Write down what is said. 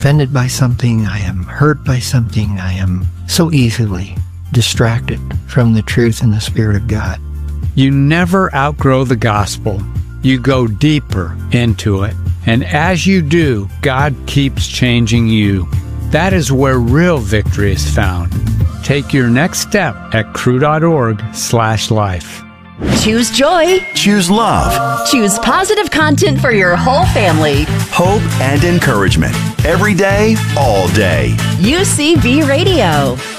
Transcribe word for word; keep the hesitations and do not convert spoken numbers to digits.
offended by something, I am hurt by something, I am so easily distracted from the truth and the Spirit of God. You never outgrow the gospel. You go deeper into it. And as you do, God keeps changing you. That is where real victory is found. Take your next step at cru.org slash life. Choose joy. Choose love. Choose positive content for your whole family. Hope and encouragement. Every day, all day. U C B Radio.